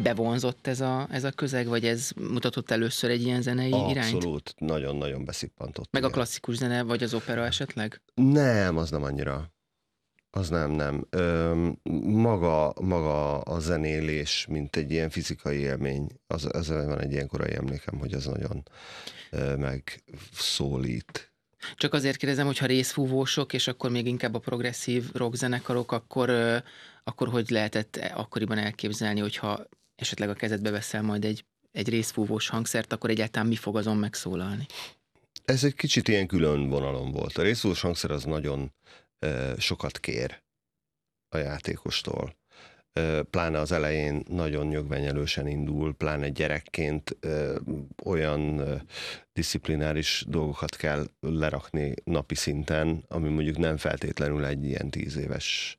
bevonzott ez a közeg, vagy ez mutatott először egy ilyen zenei irányt? Abszolút, nagyon-nagyon beszippantott. Meg a igen. klasszikus zene, vagy az opera esetleg? Nem, az nem annyira. Az nem. Maga a zenélés, mint egy ilyen fizikai élmény, az van egy ilyen korai emlékem, hogy az nagyon megszólít. Csak azért kérdezem, hogyha részfúvósok, és akkor még inkább a progresszív rockzenekarok, akkor hogy lehetett akkoriban elképzelni, hogyha esetleg a kezedbe veszel majd egy részfúvós hangszert, akkor egyáltalán mi fog azon megszólalni? Ez egy kicsit ilyen külön vonalon volt. A részfúvós hangszer az nagyon sokat kér a játékostól. Pláne az elején nagyon nyögvenyelősen indul, pláne gyerekként olyan diszciplináris dolgokat kell lerakni napi szinten, ami mondjuk nem feltétlenül egy ilyen 10 éves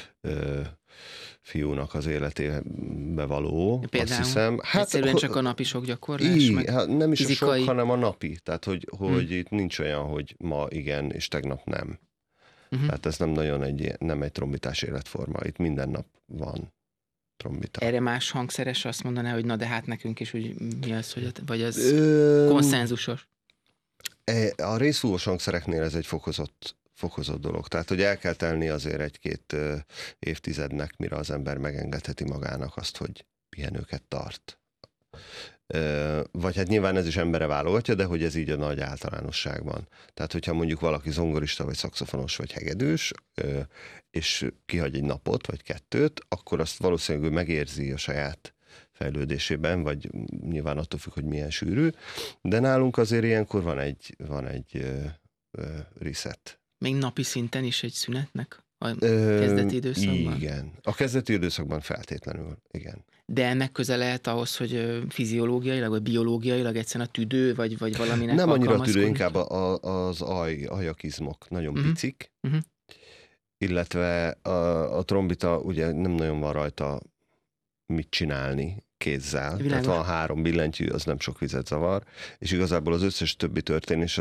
fiúnak az életébe való. Például? Azt hiszem. Egyszerűen csak a napi sok gyakorlás? Nem is fizikai... a sok, hanem a napi. Tehát, hogy itt nincs olyan, hogy ma igen, és tegnap nem. Tehát ez nem nagyon nem egy trombitás életforma. Itt minden nap van trombita. Erre más hangszeres azt mondaná, hogy na de hát nekünk is, hogy mi az, vagy az konszenzusos? A részfúvós hangszereknél ez egy fokozott dolog. Tehát, hogy el kell telni azért egy-két évtizednek, mire az ember megengedheti magának azt, hogy pihenőket tart. Vagy hát nyilván ez is emberre válogatja, de hogy ez így a nagy általánosságban. Tehát, hogyha mondjuk valaki zongorista, vagy szaxofonos, vagy hegedűs, és kihagy egy napot, vagy kettőt, akkor azt valószínűleg ő megérzi a saját fejlődésében, vagy nyilván attól függ, hogy milyen sűrű, de nálunk azért ilyenkor van egy reset. Még napi szinten is egy szünetnek a kezdeti időszakban? Igen. A kezdeti időszakban feltétlenül, igen. De ennek köze lehet ahhoz, hogy fiziológiailag, vagy biológiailag egyszerűen a tüdő, vagy valaminek nem annyira a tüdő, inkább az ajakizmok nagyon picik, illetve a trombita ugye nem nagyon van rajta mit csinálni kézzel. Világos. Tehát van 3 billentyű, az nem sok vizet zavar, és igazából az összes többi történés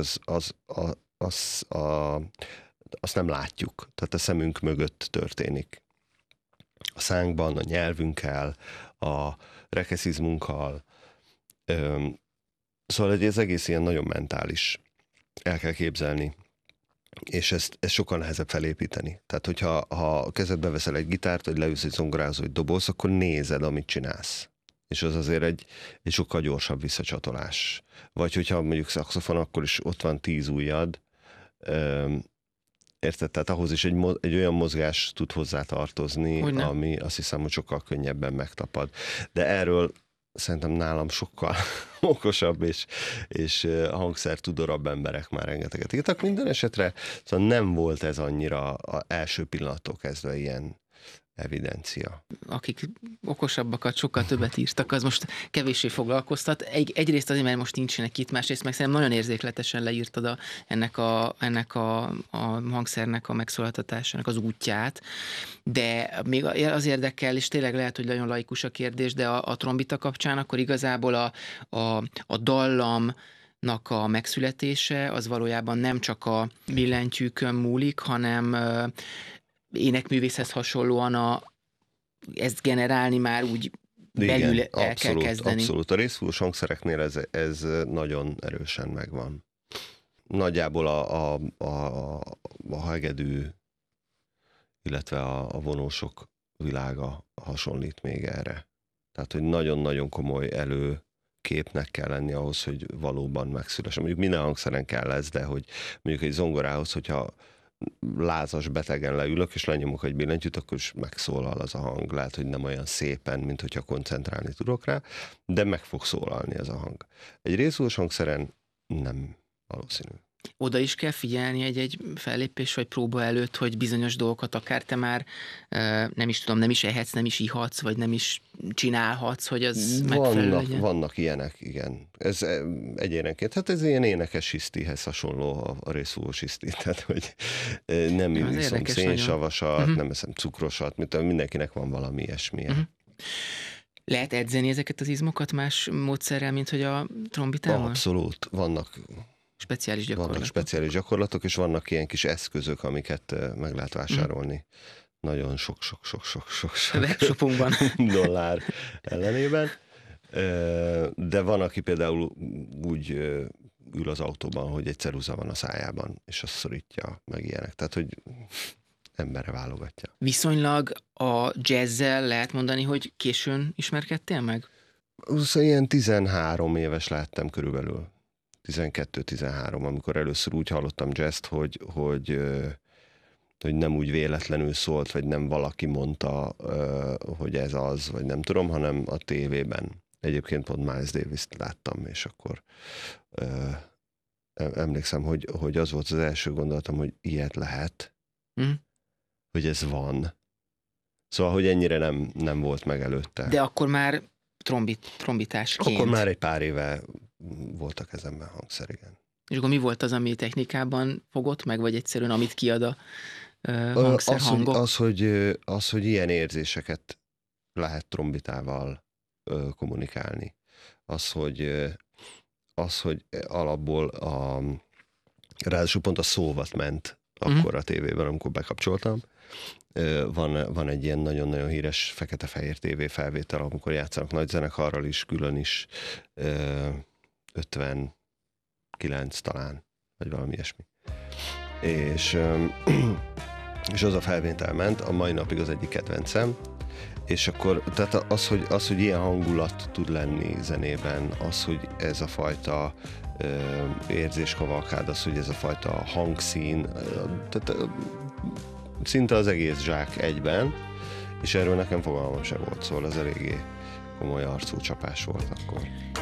azt nem látjuk. Tehát a szemünk mögött történik. A szánkban, a nyelvünkkel, a rekeszizmunkkal. Szóval ez egész ilyen nagyon mentális. El kell képzelni. És ezt sokkal nehezebb felépíteni. Tehát, hogyha kezedbe veszel egy gitárt, vagy leülsz egy zongorához, vagy dobolsz, akkor nézed, amit csinálsz. És az azért egy sokkal gyorsabb visszacsatolás. Vagy hogyha mondjuk szaxofon, akkor is ott van 10 ujjad. Érted? Tehát ahhoz is egy olyan mozgás tud hozzátartozni, ami azt hiszem, hogy sokkal könnyebben megtapad. De erről szerintem nálam sokkal okosabb és hangszertudorabb emberek már rengeteget írtak. Minden esetre szóval nem volt ez annyira az első pillanattól kezdve ilyen evidencia. Akik okosabbakat sokkal többet írtak, az most kevéssé foglalkoztat. Egyrészt azért, mert most nincsenek itt, másrészt meg szerintem nagyon érzékletesen leírtad ennek a hangszernek a megszólaltatásának az útját, de még az érdekel, és tényleg lehet, hogy nagyon laikus a kérdés, de a trombita kapcsán akkor igazából a dallamnak a megszületése az valójában nem csak a billentyűkön múlik, hanem énekművészhez hasonlóan ezt generálni már úgy belül el kell kezdeni. Abszolút. A részfúvós hangszereknél ez nagyon erősen megvan. Nagyjából a hegedű, illetve a vonósok világa hasonlít még erre. Tehát, hogy nagyon-nagyon komoly előképnek kell lenni ahhoz, hogy valóban megszülessen. Mondjuk minden hangszeren kell ez, de hogy mondjuk egy zongorához, hogyha lázas betegen leülök, és lenyomok egy billentyűt, akkor is megszólal az a hang. Lehet, hogy nem olyan szépen, mint hogyha koncentrálni tudok rá, de meg fog szólalni ez a hang. Egy részfúvós hangszeren nem valószínű. Oda is kell figyelni egy fellépés vagy próba előtt, hogy bizonyos dolgokat akár te már nem is tudom, nem is ehetsz, nem is ihatsz, vagy nem is csinálhatsz, hogy az megfelelő legyen. Vannak ilyenek, igen. Ez egyénenként. Hát ez ilyen énekes hisztihez hasonló a részfúvós hiszti. Tehát, hogy nem iszom szénsavasat, nem eszem cukrosat, mindenkinek van valami ilyesmilyen. Lehet edzeni ezeket az izmokat más módszerrel, mint hogy a trombitával? Abszolút. Vannak speciális gyakorlatok, és vannak ilyen kis eszközök, amiket meg lehet vásárolni nagyon sok webshopunkban dollár ellenében. De van, aki például úgy ül az autóban, hogy egy ceruza van a szájában, és azt szorítja, meg ilyenek. Tehát, hogy emberre válogatja. Viszonylag a jazzzel lehet mondani, hogy későn ismerkedtél meg? Szóval ilyen 13 éves lettem körülbelül. 12-13, amikor először úgy hallottam jazzt, hogy nem úgy véletlenül szólt, vagy nem valaki mondta, hogy ez az, vagy nem tudom, hanem a tévében. Egyébként pont Miles Davis-t láttam, és akkor emlékszem, hogy az volt az első gondolatom, hogy ilyet lehet, hogy ez van. Szóval, hogy ennyire nem volt meg előtte. De akkor már trombitásként. Akkor már egy pár éve volt a kezemben hangszer, igen. És akkor mi volt az, ami technikában fogott meg, vagy egyszerűen amit kiad a hangszer hangok? Az, hogy ilyen érzéseket lehet trombitával kommunikálni. Az, hogy alapból ráadásul pont a szóvat ment akkor a tévében, amikor bekapcsoltam. Van egy ilyen nagyon-nagyon híres fekete-fehér tévé felvétel, amikor játszanak nagy zenekarral is, külön is, 59 talán, vagy valami ilyesmi. És az a felvétel ment, a mai napig az egyik kedvencem, és akkor, tehát az, hogy ilyen hangulat tud lenni zenében, az, hogy ez a fajta érzéskavalkád, az, hogy ez a fajta hangszín, tehát szinte az egész zsák egyben, és erről nekem fogalmam sem volt, szóval az eléggé komoly arcú csapás volt akkor.